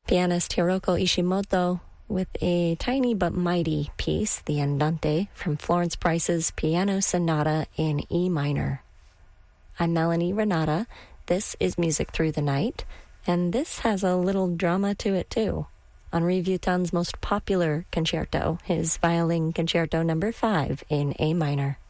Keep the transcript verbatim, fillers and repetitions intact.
Pianist Hiroko Ishimoto with a tiny but mighty piece, the Andante, from Florence Price's Piano Sonata in E minor. I'm Melanie Renata. This is Music Through the Night, and this has a little drama to it too. Henri Vuitton's most popular concerto, his Violin Concerto number five in A minor.